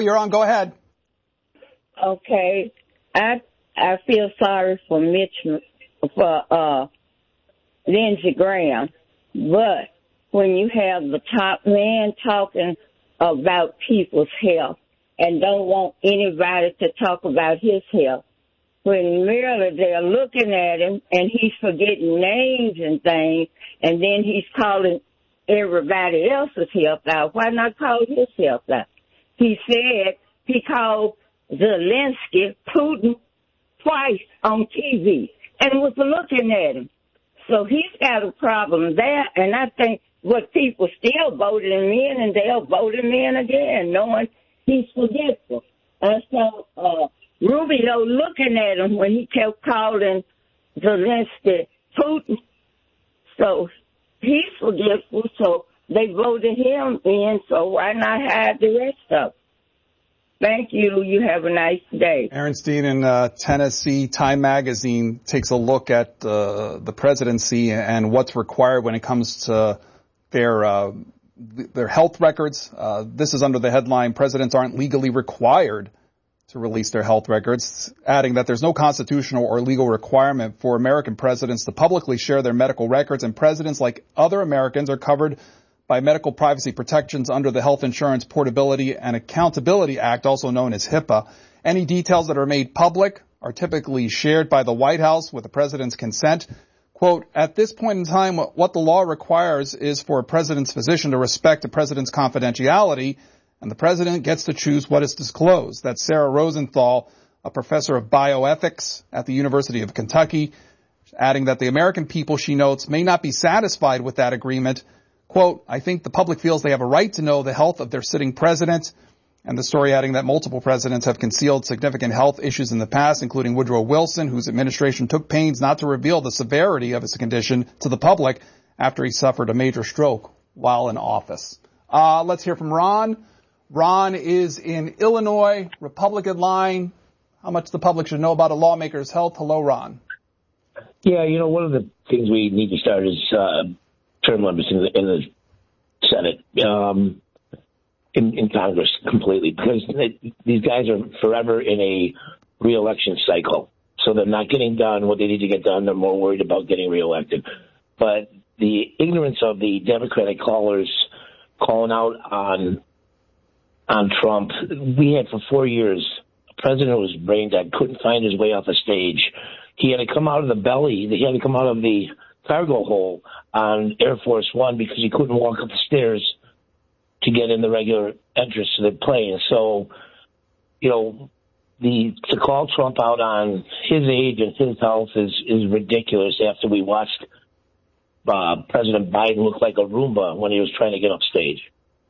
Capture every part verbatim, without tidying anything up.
You're on. Go ahead. Okay. I I feel sorry for Mitch, for uh, Lindsey Graham. But when you have the top man talking about people's health and don't want anybody to talk about his health, when merely they're looking at him and he's forgetting names and things, and then he's calling everybody else's health out, why not call his health out? He said he called Zelensky Putin twice on T V and was looking at him. So he's got a problem there, and I think what people still voted him in, and they'll vote him in again, knowing he's forgetful. I saw uh, Rubio looking at him when he kept calling Zelensky Putin. So he's forgetful, so they voted him in, so why not hide the rest of them? Thank you. You have a nice day. Aaron Steen in uh, Tennessee. Time Magazine takes a look at uh, the presidency and what's required when it comes to their uh, their health records. Uh, this is under the headline, "Presidents aren't legally required to release their health records," adding that there's no constitutional or legal requirement for American presidents to publicly share their medical records, and presidents, like other Americans, are covered by medical privacy protections under the Health Insurance Portability and Accountability Act, also known as HIPAA. Any details that are made public are typically shared by the White House with the president's consent. Quote, "At this point in time, what the law requires is for a president's physician to respect the president's confidentiality, and the president gets to choose what is disclosed." That's Sarah Rosenthal, a professor of bioethics at the University of Kentucky, adding that the American people, she notes, may not be satisfied with that agreement. Quote, "I think the public feels they have a right to know the health of their sitting president." And the story adding that multiple presidents have concealed significant health issues in the past, including Woodrow Wilson, whose administration took pains not to reveal the severity of his condition to the public after he suffered a major stroke while in office. Uh, let's hear from Ron. Ron is in Illinois, Republican line. How much the public should know about a lawmaker's health. Hello, Ron. Yeah, you know, one of the things we need to start is uh, term limits in the, in the Senate, um, in, in Congress completely, because they, these guys are forever in a re-election cycle. So they're not getting done what they need to get done. They're more worried about getting reelected. But the ignorance of the Democratic callers calling out on on Trump, we had for four years a president who was brain dead, couldn't find his way off the stage. He had to come out of the belly. He had to come out of the cargo hole on Air Force One because he couldn't walk up the stairs to get in the regular entrance to the plane. So, you know, the to call Trump out on his age and his health is, is ridiculous after we watched uh, President Biden look like a Roomba when he was trying to get off stage.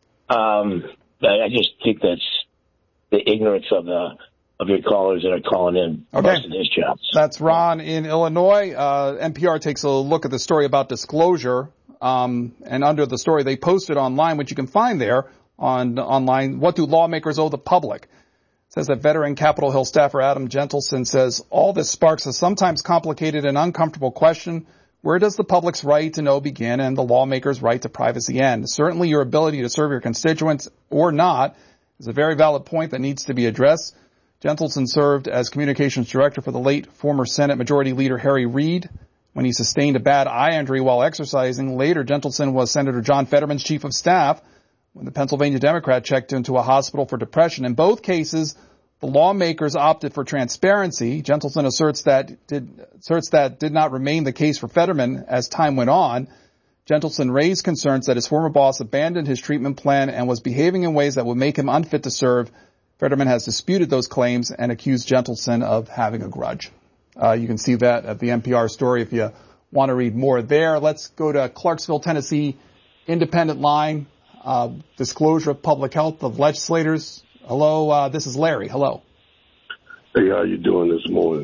Um, I, I just think that's the ignorance of the of your callers that are calling in, okay. busting his jobs. That's Ron in Illinois. Uh, N P R takes a look at the story about disclosure. Um, and under the story, they posted online, which you can find there on online, what do lawmakers owe the public? It says that veteran Capitol Hill staffer Adam Gentleson says, all this sparks a sometimes complicated and uncomfortable question. Where does the public's right to know begin and the lawmaker's right to privacy end? Certainly your ability to serve your constituents or not is a very valid point that needs to be addressed. Gentleson served as communications director for the late former Senate Majority Leader Harry Reid when he sustained a bad eye injury while exercising. Later, Gentleson was Senator John Fetterman's chief of staff when the Pennsylvania Democrat checked into a hospital for depression. In both cases, the lawmakers opted for transparency. Gentleson asserts that did, asserts that did not remain the case for Fetterman as time went on. Gentleson raised concerns that his former boss abandoned his treatment plan and was behaving in ways that would make him unfit to serve. Fetterman has disputed those claims and accused Gentleson of having a grudge. Uh, you can see that at the N P R story if you want to read more there. Let's go to Clarksville, Tennessee, independent line, uh, disclosure of public health of legislators. Hello, uh, this is Larry. Hello. Hey, how you doing this morning?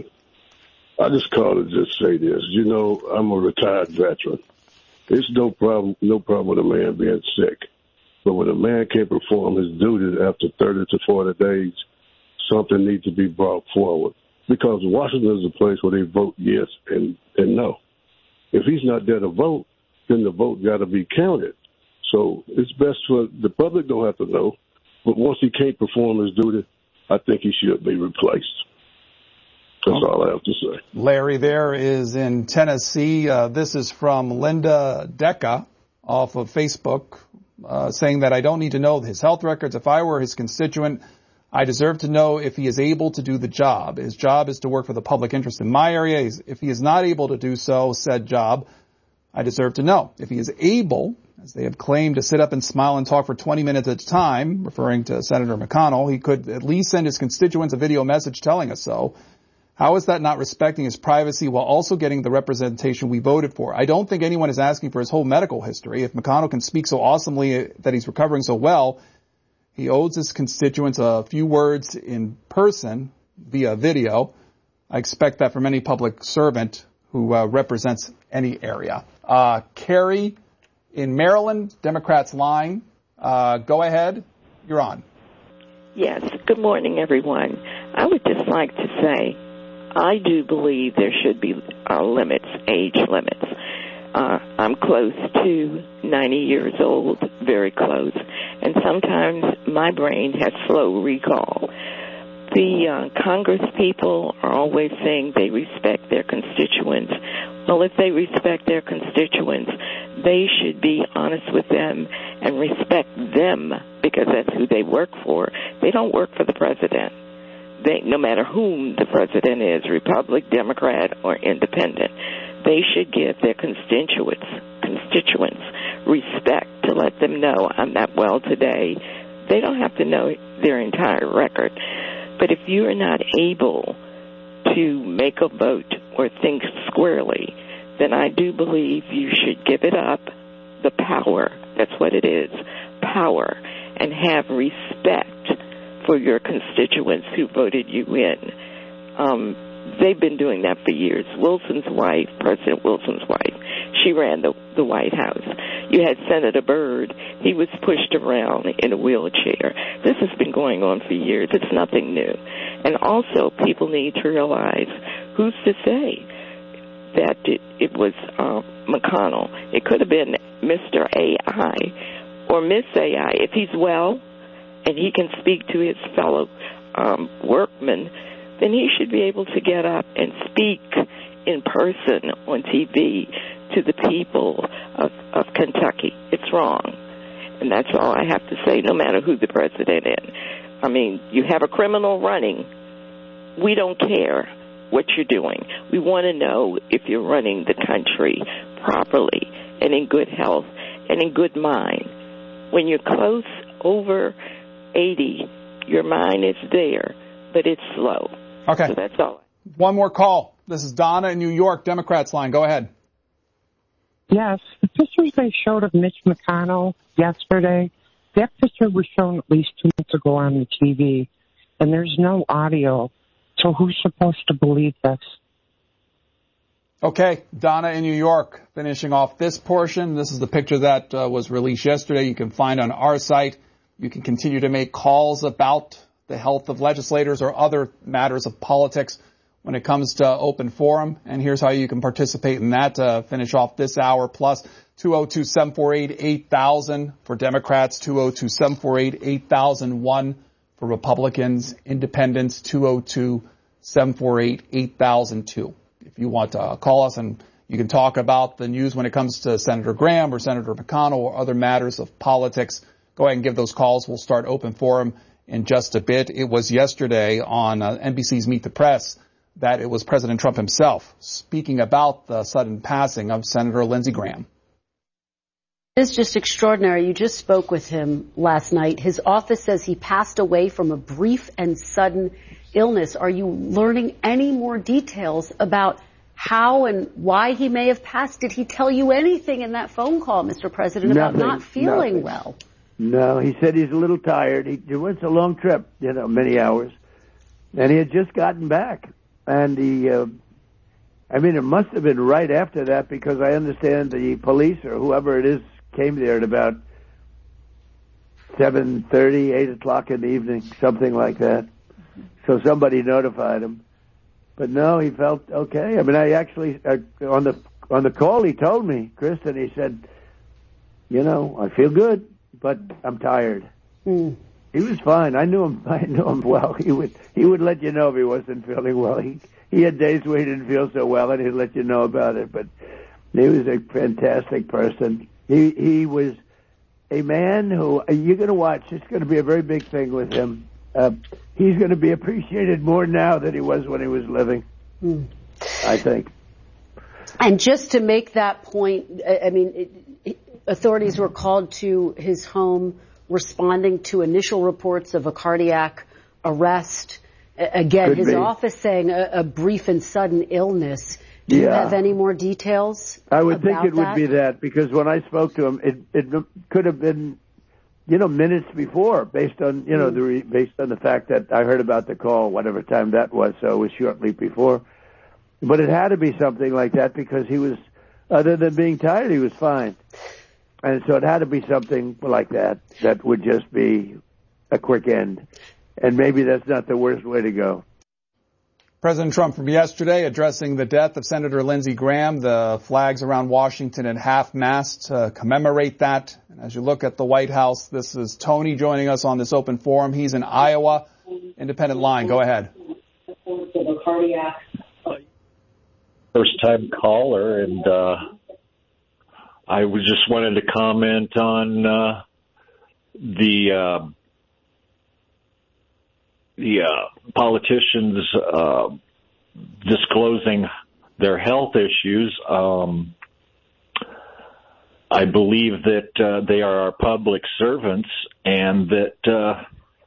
I just called to just say this. You know, I'm a retired veteran. It's no problem, no problem with a man being sick. But when a man can't perform his duties after thirty to forty days, something needs to be brought forward. Because Washington is a place where they vote yes and, and no. If he's not there to vote, then the vote got to be counted. So it's best for the public don't have to know. But once he can't perform his duty, I think he should be replaced. That's all I have to say. Larry there is in Tennessee. Uh, this is from Linda Decca off of Facebook, uh, saying that I don't need to know his health records. If I were his constituent, I deserve to know if he is able to do the job. His job is to work for the public interest in my area. He's, if he is not able to do so, said job, I deserve to know. If he is able, as they have claimed, to sit up and smile and talk for twenty minutes at a time, referring to Senator McConnell, he could at least send his constituents a video message telling us so. How is that not respecting his privacy while also getting the representation we voted for? I don't think anyone is asking for his whole medical history. If McConnell can speak so awesomely that he's recovering so well, he owes his constituents a few words in person via video. I expect that from any public servant who uh, represents any area. Uh, Carrie in Maryland, Democrats line. Uh, go ahead. You're on. Yes. Good morning, everyone. I would just like to say I do believe there should be uh, limits, age limits. Uh, I'm close to ninety years old, very close, and sometimes my brain has slow recall. The uh, Congress people are always saying they respect their constituents. Well, if they respect their constituents, they should be honest with them and respect them because that's who they work for. They don't work for the president. They, no matter whom the president is, Republican, Democrat, or Independent, they should give their constituents constituents respect to let them know I'm not well today. They don't have to know their entire record. But if you are not able to make a vote or think squarely, then I do believe you should give it up, the power, that's what it is, power, and have respect for your constituents who voted you in. Um, they've been doing that for years. Wilson's wife, President Wilson's wife, she ran the, the White House. You had Senator Byrd. He was pushed around in a wheelchair. This has been going on for years. It's nothing new. And also, people need to realize, who's to say that it, it was uh, McConnell? It could have been Mister A I or Miss A I. If he's well and he can speak to his fellow um, workmen, then he should be able to get up and speak in person on T V to the people of, of Kentucky. It's wrong. And that's all I have to say, no matter who the president is. I mean, you have a criminal running. We don't care what you're doing. We want to know if you're running the country properly and in good health and in good mind. When you're close over eighty, your mind is there, but it's slow. Okay. So that's all. One more call. This is Donna in New York, Democrats line. Go ahead. Yes, the pictures they showed of Mitch McConnell yesterday, that picture was shown at least two months ago on the T V, and there's no audio. So who's supposed to believe this? Okay, Donna in New York, finishing off this portion. This is the picture that uh, was released yesterday. You can find on our site. You can continue to make calls about the health of legislators or other matters of politics when it comes to open forum. And here's how you can participate in that to finish off this hour. Plus two oh two, seven four eight, eight thousand for Democrats, two oh two, seven four eight, eight thousand one for Republicans, Independents, two oh two, seven four eight, eight thousand two. If you want to call us and you can talk about the news when it comes to Senator Graham or Senator McConnell or other matters of politics, go ahead and give those calls. We'll start open forum in just a bit. It was yesterday on uh, N B C's Meet the Press that it was President Trump himself speaking about the sudden passing of Senator Lindsey Graham. It's just extraordinary. You just spoke with him last night. His office says he passed away from a brief and sudden illness. Are you learning any more details about how and why he may have passed? Did he tell you anything in that phone call, Mister President, about Nothing, not feeling nothing. well? No, he said he's a little tired. He, it was a long trip, you know, many hours. And he had just gotten back. And he, uh, I mean, it must have been right after that because I understand the police or whoever it is came there at about seven thirty, eight o'clock in the evening, something like that. So somebody notified him. But no, he felt okay. I mean, I actually, uh, on the on the call, he told me, Kristen, he said, you know, I feel good, but I'm tired. Mm. He was fine. I knew him. I knew him well. He would he would let you know if he wasn't feeling well. He he had days where he didn't feel so well, and he'd let you know about it. But he was a fantastic person. He he was a man who you're going to watch. It's going to be a very big thing with him. Uh, he's going to be appreciated more now than he was when he was living. Hmm. I think. And just to make that point, I mean, it, it, authorities were called to his home responding to initial reports of a cardiac arrest. Again, Could his be. office saying a, a brief and sudden illness. Do yeah. you have any more details? I would think it that? would be that, because when I spoke to him, it, it could have been, you know, minutes before, based on, you know, mm. the based on the fact that I heard about the call, whatever time that was, so it was shortly before. But it had to be something like that, because he was, other than being tired, he was fine. And so it had to be something like that, that would just be a quick end. And maybe that's not the worst way to go. President Trump from yesterday addressing the death of Senator Lindsey Graham, the flags around Washington at half-mast to commemorate that. And as you look at the White House, this is Tony joining us on this open forum. He's in Iowa. Independent line. Go ahead. First-time caller, and uh, I was just wanted to comment on uh, the uh, the uh, politicians uh, disclosing their health issues. Um, I believe that uh, they are our public servants, and that uh,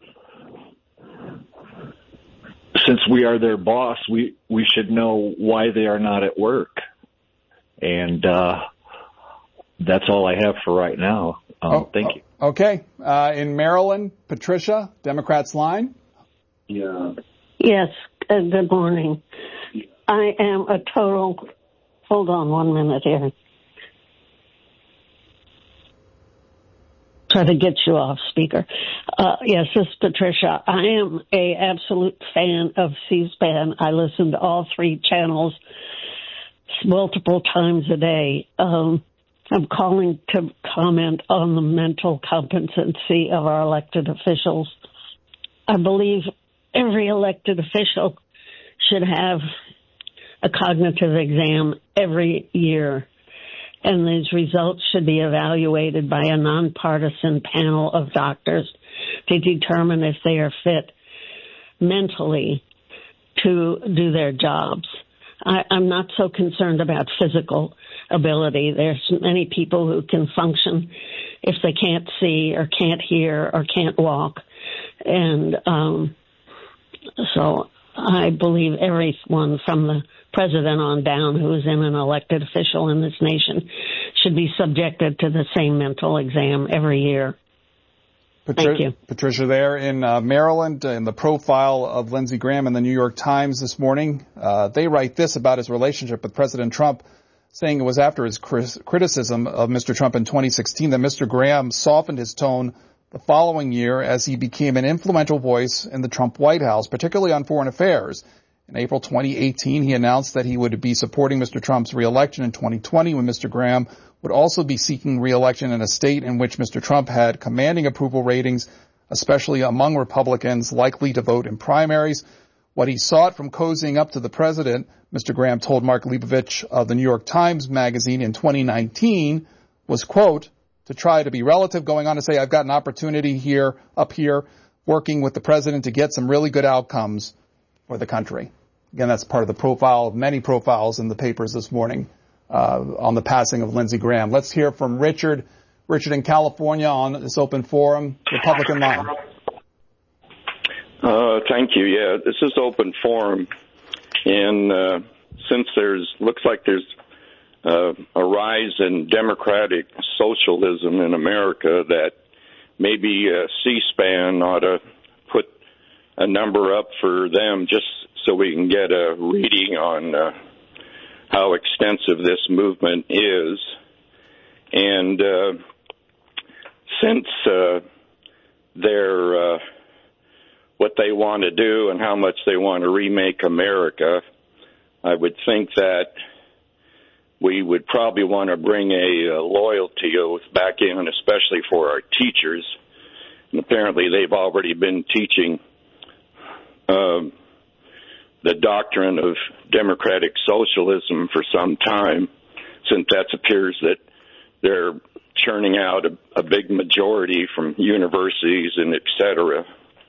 since we are their boss, we, we should know why they are not at work. And uh, that's all I have for right now. Um, oh, thank you. Okay. Uh, in Maryland, Patricia, Democrats line. Yeah. Yes. Uh, good morning. I am a total. Hold on one minute here. Try to get you off speaker. Uh, yes, this is Patricia. I am a absolute fan of C-SPAN. I listen to all three channels multiple times a day. Um, I'm calling to comment on the mental competency of our elected officials. I believe every elected official should have a cognitive exam every year, and these results should be evaluated by a nonpartisan panel of doctors to determine if they are fit mentally to do their jobs. I, I'm not so concerned about physical ability. There's many people who can function if they can't see or can't hear or can't walk. And um, so I believe everyone from the president on down who is in an elected official in this nation should be subjected to the same mental exam every year. Patri- Thank you. Patricia, there in uh, Maryland, in the profile of Lindsey Graham in the New York Times this morning, uh, they write this about his relationship with President Trump, saying it was after his criticism of Mister Trump in twenty sixteen that Mister Graham softened his tone the following year as he became an influential voice in the Trump White House, particularly on foreign affairs. In April twenty eighteen, he announced that he would be supporting Mister Trump's reelection in twenty twenty, when Mister Graham would also be seeking reelection in a state in which Mister Trump had commanding approval ratings, especially among Republicans likely to vote in primaries. What he sought from cozying up to the president, Mister Graham told Mark Leibovich of the New York Times Magazine in twenty nineteen, was, quote, to try to be relative, going on to say, I've got an opportunity here, up here, working with the president to get some really good outcomes for the country. Again, that's part of the profile of many profiles in the papers this morning uh, on the passing of Lindsey Graham. Let's hear from Richard. Richard in California on this open forum, Republican line. Uh, thank you. Yeah, this is open forum. And uh, since there's, looks like there's uh, a rise in democratic socialism in America, that maybe uh, C-SPAN ought to put a number up for them just so we can get a reading on uh, how extensive this movement is. And uh, since uh, they're uh, what they want to do and how much they want to remake America, I would think that we would probably want to bring a, a loyalty oath back in, especially for our teachers. apparently they've already been teaching uh, the doctrine of democratic socialism for some time, since that appears that they're churning out a, a big majority from universities and et cetera.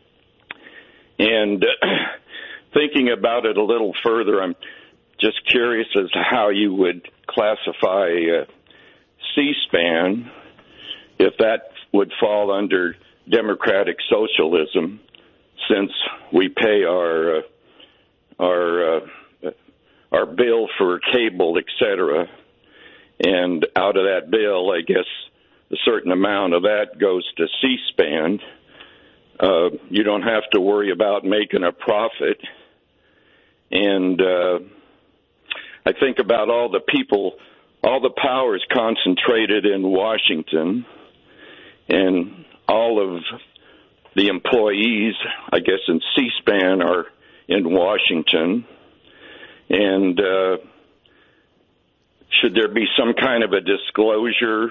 And uh, thinking about it a little further, I'm just curious as to how you would classify uh, C-SPAN, if that would fall under democratic socialism, since we pay our uh, our uh, our bill for cable, et cetera, and out of that bill, I guess a certain amount of that goes to C-SPAN. Uh, you don't have to worry about making a profit. And uh, I think about all the people, all the powers concentrated in Washington, and all of the employees, I guess, in C-SPAN are in Washington. And uh, should there be some kind of a disclosure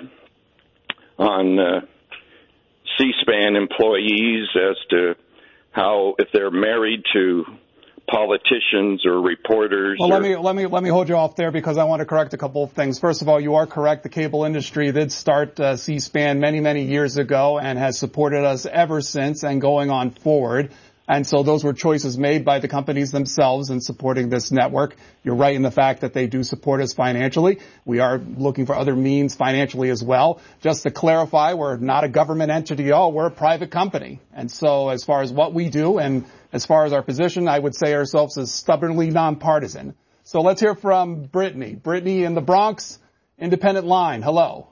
on uh, C-SPAN employees as to how, if they're married to politicians or reporters? Well, or... let me let me let me hold you off there, because I want to correct a couple of things. First of all, you are correct. The cable industry did start uh, C-SPAN many, many years ago and has supported us ever since and going on forward. And so those were choices made by the companies themselves in supporting this network. You're right in the fact that they do support us financially. We are looking for other means financially as well. Just to clarify, we're not a government entity at all. We're a private company. And so as far as what we do and as far as our position, I would say ourselves as stubbornly nonpartisan. So let's hear from Brittany. Brittany in the Bronx, Independent Line. Hello.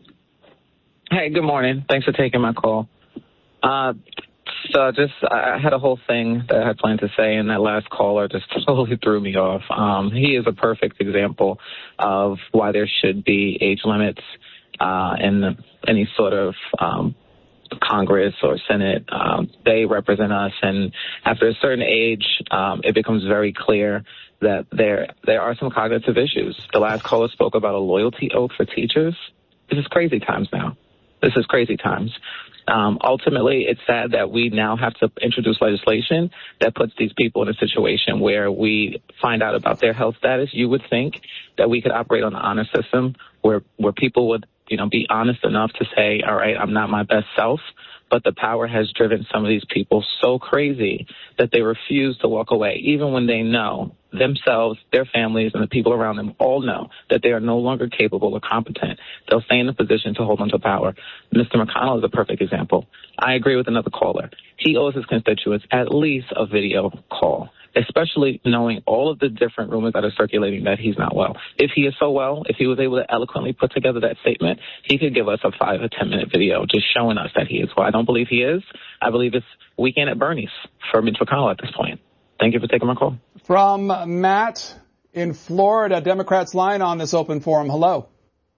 Hey, good morning. Thanks for taking my call. Uh, So just, I had a whole thing that I had planned to say, and that last caller just totally threw me off. Um, he is a perfect example of why there should be age limits uh, in any sort of um, Congress or Senate. Um, they represent us, and after a certain age, um, it becomes very clear that there there are some cognitive issues. The last caller spoke about a loyalty oath for teachers. This is crazy times now. This is crazy times. Um, ultimately, it's sad that we now have to introduce legislation that puts these people in a situation where we find out about their health status. You would think that we could operate on an honor system where, where people would, you know, be honest enough to say, all right, I'm not my best self. But the power has driven some of these people so crazy that they refuse to walk away, even when they know themselves, their families, and the people around them all know that they are no longer capable or competent. They'll stay in a position to hold on to power. Mister McConnell is a perfect example. I agree with another caller. He owes his constituents at least a video call, especially knowing all of the different rumors that are circulating that he's not well. If he is so well, if he was able to eloquently put together that statement, he could give us a five or ten minute video just showing us that he is well. I don't believe he is. I believe it's Weekend at Bernie's for Mitch McConnell at this point. Thank you for taking my call. From Matt in Florida, Democrats Line on this open forum. Hello.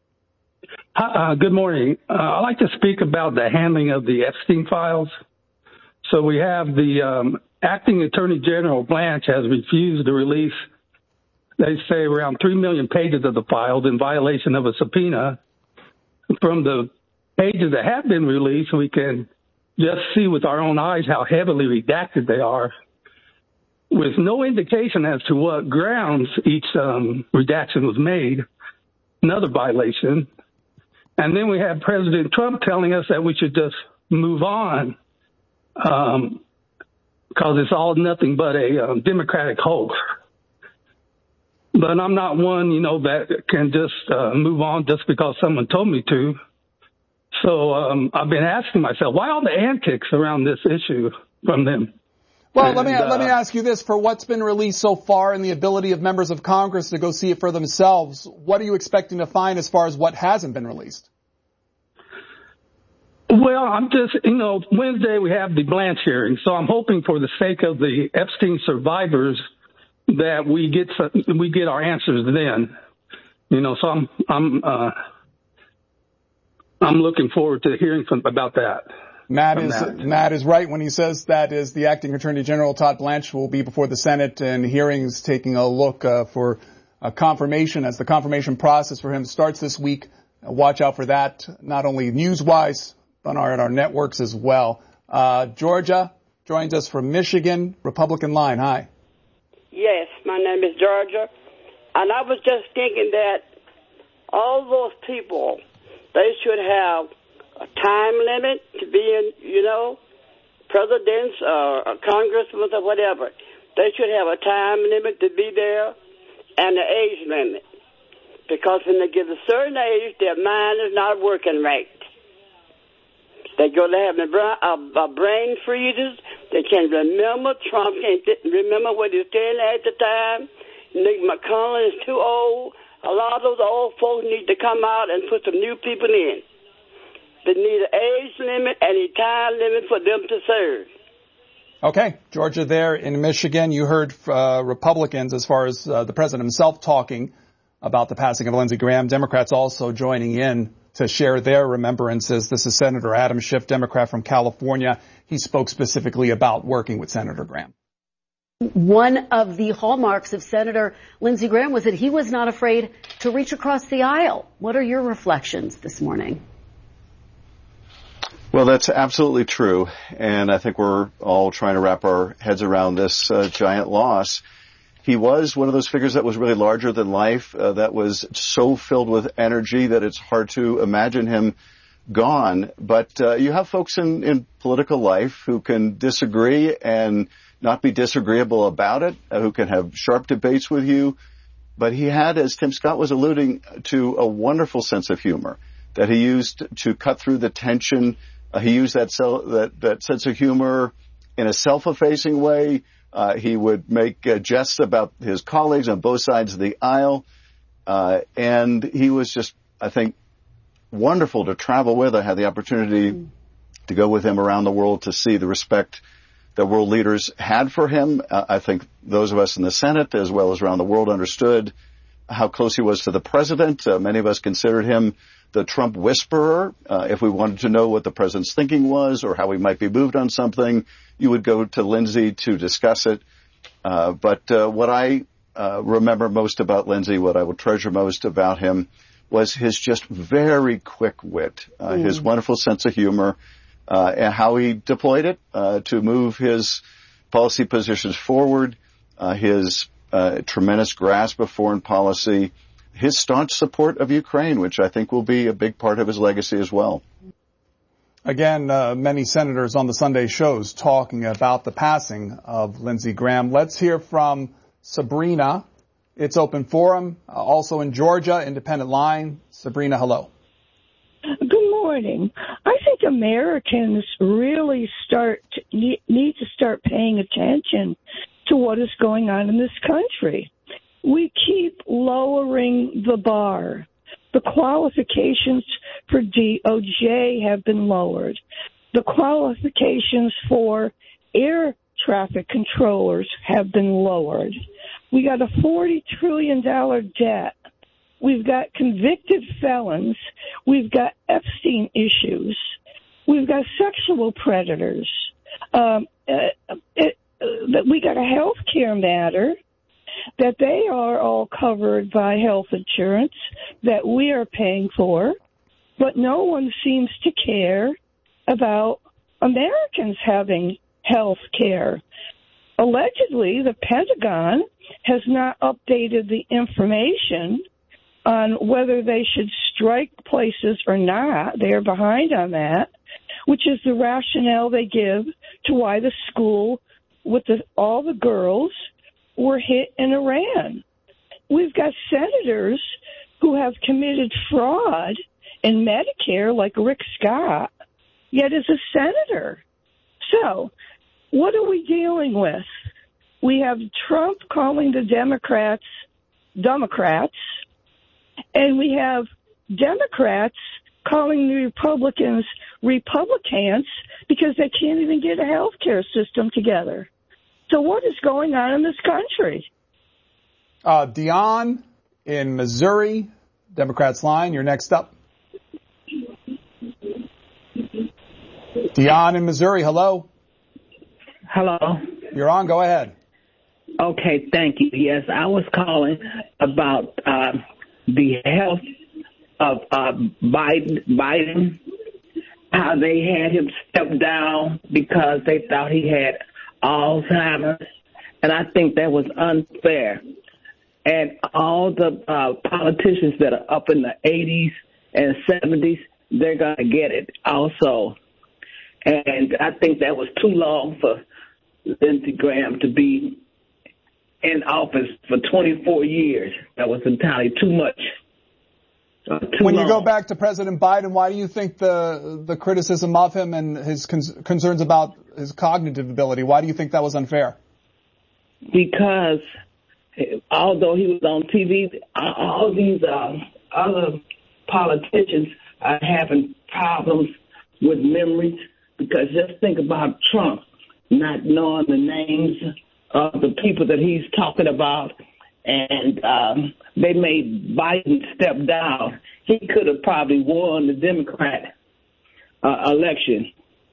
Uh, good morning. Uh, I'd like to speak about the handling of the Epstein files. So we have the um, Acting Attorney General Blanche has refused to release, they say, around three million pages of the files in violation of a subpoena. From the pages that have been released, we can just see with our own eyes how heavily redacted they are, with no indication as to what grounds each um, redaction was made, another violation. And then we have President Trump telling us that we should just move on um, because it's all nothing but a um, Democratic hoax. But I'm not one, you know, that can just uh, move on just because someone told me to. So um, I've been asking myself, why all the antics around this issue from them? Well, and, let me uh, let me ask you this. For what's been released so far and the ability of members of Congress to go see it for themselves, what are you expecting to find as far as what hasn't been released? Well, I'm just, you know, Wednesday we have the Blanche hearing, so I'm hoping for the sake of the Epstein survivors that we get some, we get our answers then. You know, so I'm I'm uh, I'm looking forward to hearing from, about that. Matt is that. Matt is right when he says that is the Acting Attorney General Todd Blanche will be before the Senate and hearings taking a look uh, for a confirmation as the confirmation process for him starts this week. Uh, watch out for that, not only news-wise, but on our, our networks as well. Uh, Georgia joins us from Michigan, Republican line. Hi. Yes, my name is Georgia. And I was just thinking that all those people, they should have a time limit to be in, you know, presidents or congressmen or whatever. They should have a time limit to be there and an age limit. Because when they get a certain age, their mind is not working right. They go to have a, a brain freezes. They can't remember. Trump can't remember what he was saying at the time. Nick McConnell is too old. A lot of those old folks need to come out and put some new people in. They need an age limit and a time limit for them to serve. Okay, Georgia there in Michigan. You heard uh, Republicans as far as uh, the president himself talking about the passing of Lindsey Graham. Democrats also joining in to share their remembrances. This is Senator Adam Schiff, Democrat from California. He spoke specifically about working with Senator Graham. One of the hallmarks of Senator Lindsey Graham was that he was not afraid to reach across the aisle. What are your reflections this morning? Well, that's absolutely true, and I think we're all trying to wrap our heads around this uh, giant loss. He was one of those figures that was really larger than life, uh, that was so filled with energy that it's hard to imagine him gone. But uh, you have folks in, in political life who can disagree and not be disagreeable about it, uh, who can have sharp debates with you. But he had, as Tim Scott was alluding to, a wonderful sense of humor that he used to cut through the tension. Uh, he used that, sel- that, that sense of humor in a self-effacing way. Uh, he would make uh, jests about his colleagues on both sides of the aisle. Uh, and he was just, I think, wonderful to travel with. I had the opportunity mm. to go with him around the world to see the respect that world leaders had for him. Uh, I think those of us in the Senate, as well as around the world, understood how close he was to the president. Uh, many of us considered him the Trump whisperer. Uh, if we wanted to know what the president's thinking was or how he might be moved on something, you would go to Lindsey to discuss it. Uh, but uh, what I uh, remember most about Lindsey, what I will treasure most about him, was his just very quick wit, uh, mm. his wonderful sense of humor, uh, and how he deployed it uh, to move his policy positions forward, uh, his uh, tremendous grasp of foreign policy, his staunch support of Ukraine, which I think will be a big part of his legacy as well. Again, uh, many senators on the Sunday shows talking about the passing of Lindsey Graham. Let's hear from Sabrina. It's open forum, uh, also in Georgia, independent line. Sabrina, hello. Good morning. I think Americans really start need to start paying attention to what is going on in this country. We keep lowering the bar. The qualifications for D O J have been lowered. The qualifications for air traffic controllers have been lowered. We got a forty trillion dollars debt. We've got convicted felons. We've got Epstein issues. We've got sexual predators. Um, uh, it, uh, we got a health care matter that they are all covered by health insurance that we are paying for, but no one seems to care about Americans having health care. Allegedly, the Pentagon has not updated the information on whether they should strike places or not. They are behind on that, which is the rationale they give to why the school with the, all the girls were hit in Iran. We've got senators who have committed fraud in Medicare, like Rick Scott, yet is a senator. So, what are we dealing with? We have Trump calling the Democrats Democrats, and we have Democrats calling the Republicans Republicans because they can't even get a health care system together. So what is going on in this country? Uh, Dion in Missouri, Democrats line, you're next up. Dion in Missouri, hello. Hello. You're on, go ahead. Okay, thank you. Yes, I was calling about uh, the health of uh, Biden, Biden how they had him step down because they thought he had Alzheimer's, and I think that was unfair. And all the uh, politicians that are up in the eighties and seventies, they're going to get it also. And I think that was too long for Lindsey Graham to be in office for twenty-four years. That was entirely too much. Uh, too when long. you go back to President Biden, why do you think the the criticism of him and his con- concerns about his cognitive ability, why do you think that was unfair? Because although he was on T V, all these uh, other politicians are having problems with memories. Because just think about Trump not knowing the names of the people that he's talking about, and um, they made Biden step down. He could have probably won the Democrat uh, election.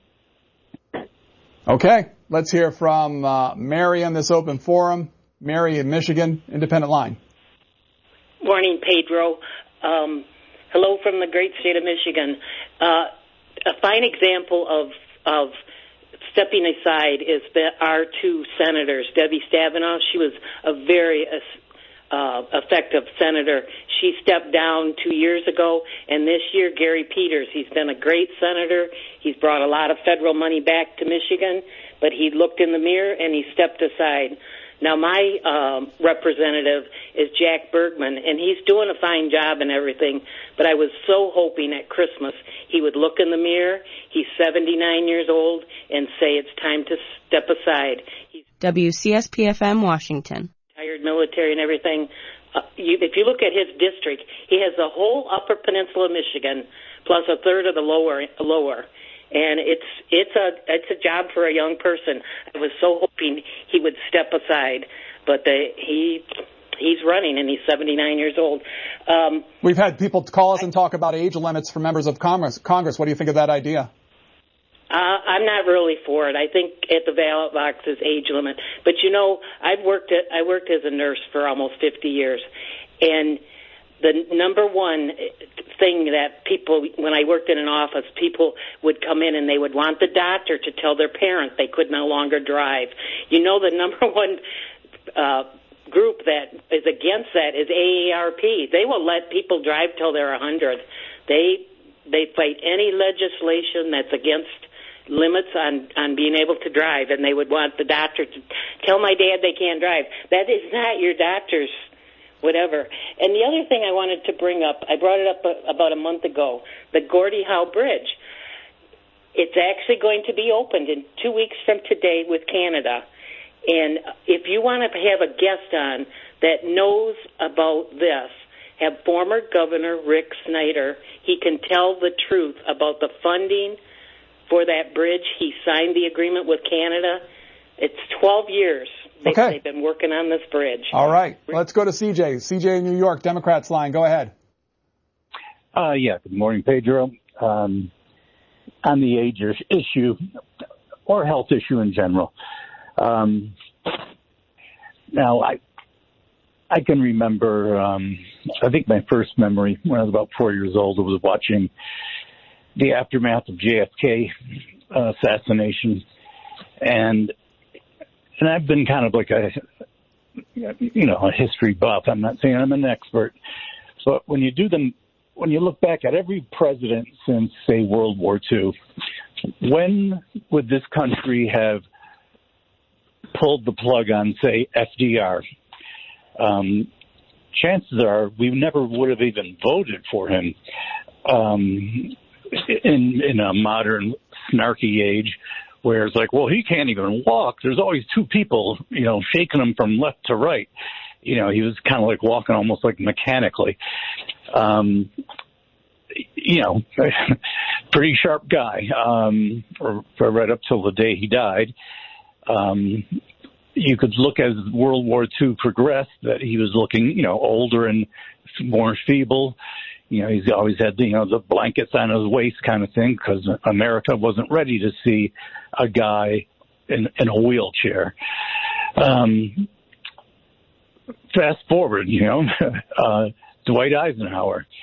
Okay, let's hear from uh, Mary on this open forum. Mary in Michigan, Independent Line. Morning, Pedro. Um, hello from the great state of Michigan. Uh, A fine example of of stepping aside is the our two senators, Debbie Stabenow. She was a very uh, effective senator. She stepped down two years ago, and this year Gary Peters. He's been a great senator. He's brought a lot of federal money back to Michigan, but he looked in the mirror and he stepped aside. Now, my um, representative is Jack Bergman, and he's doing a fine job and everything, but I was so hoping at Christmas he would look in the mirror. He's seventy-nine years old and say it's time to step aside. He's W C S P F M, Washington. Retired military and everything. Uh, you, if you look at his district, he has the whole Upper Peninsula of Michigan plus a third of the lower lower. And it's it's a it's a job for a young person. I was so hoping he would step aside, but the, he he's running and he's seventy-nine years old. Um, We've had people call us and talk about age limits for members of Congress. Congress, what do you think of that idea? Uh, I'm not really for it. I think at the ballot box is age limit. But you know, I've worked at I worked as a nurse for almost fifty years, and the number one thing that people, when I worked in an office, people would come in and they would want the doctor to tell their parent they could no longer drive. You know, the number one uh, group that is against that is A A R P. They will let people drive till they're one hundred. They they fight any legislation that's against limits on, on being able to drive, and they would want the doctor to tell my dad they can't drive. That is not your doctor's whatever. And the other thing I wanted to bring up, I brought it up a, about a month ago, the Gordie Howe Bridge. It's actually going to be opened in two weeks from today with Canada. And if you want to have a guest on that knows about this, have former Governor Rick Snyder. He can tell the truth about the funding for that bridge. He signed the agreement with Canada. It's twelve years. They, okay. They've been working on this bridge. All right. Let's go to C J. C J in New York, Democrats line. Go ahead. Uh, yeah, good morning, Pedro. Um, on the age issue, or health issue in general. Um, now, I I can remember, um, I think my first memory when I was about four years old was watching the aftermath of J F K uh, assassination. And And I've been kind of like a, you know, a history buff. I'm not saying I'm an expert. But when you do them, when you look back at every president since, say, World War Two, when would this country have pulled the plug on, say, F D R? Um, chances are we never would have even voted for him um, in, in a modern, snarky age. Where it's like, well, he can't even walk. There's always two people, you know, shaking him from left to right. You know, he was kind of like walking almost like mechanically. Um, you know, pretty sharp guy, um, for, for right up till the day he died. Um, you could look as World War Two progressed that he was looking, you know, older and more feeble. You know, he's always had, you know, the blankets on his waist kind of thing because America wasn't ready to see a guy in, in a wheelchair. Um, fast forward, you know, uh, Dwight Eisenhower.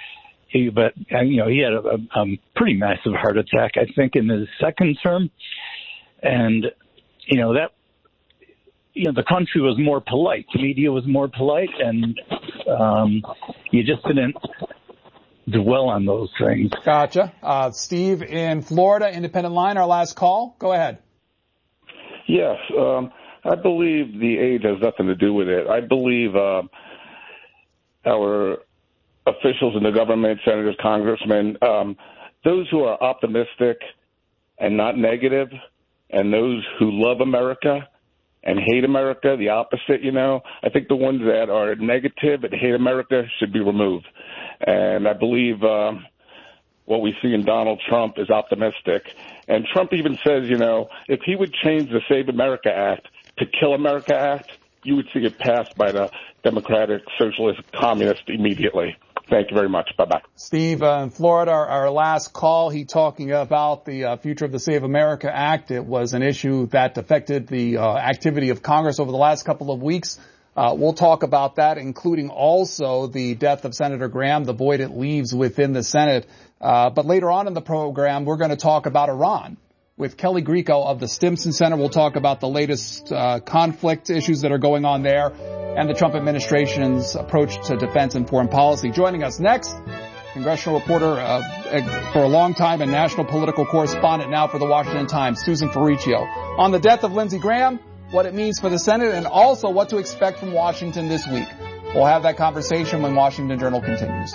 he, but you know, he had a, a, a pretty massive heart attack, I think, in his second term, and you know that you know the country was more polite, the media was more polite, and um, you just didn't dwell on those things. Gotcha. Uh, Steve in Florida, Independent Line, our last call. Go ahead. Yes, um, I believe the age has nothing to do with it. I believe uh, our officials in the government, senators, congressmen, um, those who are optimistic and not negative, and those who love America and hate America, the opposite, you know, I think the ones that are negative and hate America should be removed. And I believe uh, what we see in Donald Trump is optimistic. And Trump even says, you know, if he would change the Save America Act to Kill America Act, you would see it passed by the Democratic, Socialist, Communist immediately. Thank you very much. Bye-bye. Steve uh, in Florida, our, our last call, he talking about the uh, future of the Save America Act. It was an issue that affected the uh, activity of Congress over the last couple of weeks. Uh, we'll talk about that, including also the death of Senator Graham, the void it leaves within the Senate. Uh, but later on in the program, we're going to talk about Iran. With Kelly Grieco of the Stimson Center, we'll talk about the latest uh, conflict issues that are going on there and the Trump administration's approach to defense and foreign policy. Joining us next, congressional reporter uh, for a long time and national political correspondent now for the Washington Times, Susan Ferricchio, on the death of Lindsey Graham, what it means for the Senate, and also what to expect from Washington this week. We'll have that conversation when Washington Journal continues.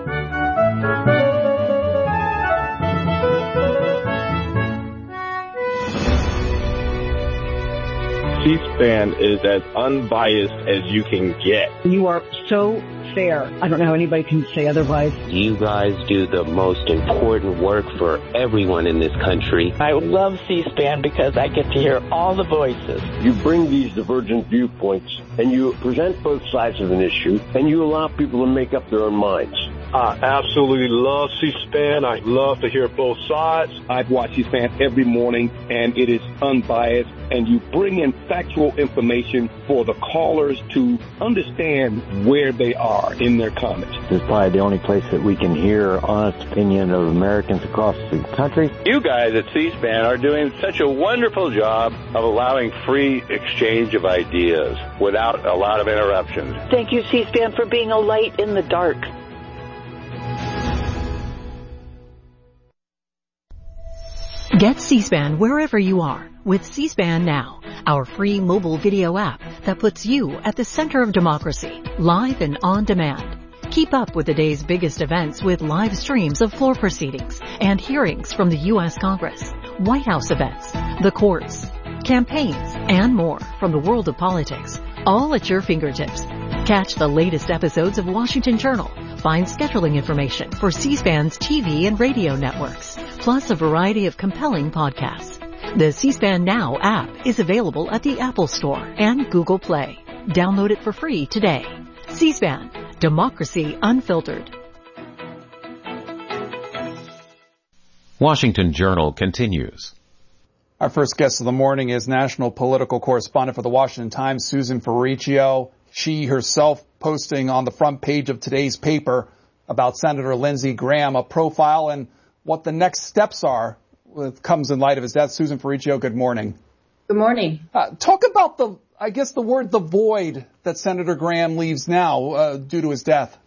C-SPAN is as unbiased as you can get. You are so fair. I don't know how anybody can say otherwise. You guys do the most important work for everyone in this country. I love C-SPAN because I get to hear all the voices. You bring these divergent viewpoints and you present both sides of an issue and you allow people to make up their own minds. I absolutely love C-SPAN. I love to hear both sides. I've watched C-SPAN every morning, and it is unbiased, and you bring in factual information for the callers to understand where they are in their comments. This is probably the only place that we can hear honest opinion of Americans across the country. You guys at C-SPAN are doing such a wonderful job of allowing free exchange of ideas without a lot of interruptions. Thank you, C-SPAN, for being a light in the dark. Get C-SPAN wherever you are with C-SPAN Now, our free mobile video app that puts you at the center of democracy, live and on demand. Keep up with the day's biggest events with live streams of floor proceedings and hearings from the U S Congress, White House events, the courts, campaigns, and more from the world of politics, all at your fingertips. Catch the latest episodes of Washington Journal. Find scheduling information for C-SPAN's T V and radio networks, plus a variety of compelling podcasts. The C-SPAN Now app is available at the Apple Store and Google Play. Download it for free today. C-SPAN, democracy unfiltered. Washington Journal continues. Our first guest of the morning is national political correspondent for the Washington Times, Susan Ferricchio. She herself posting on the front page of today's paper about Senator Lindsey Graham, a profile and what the next steps are that comes in light of his death. Susan Ferricchio, good morning. Good morning. Uh, talk about the, I guess the word, the void that Senator Graham leaves now uh, due to his death.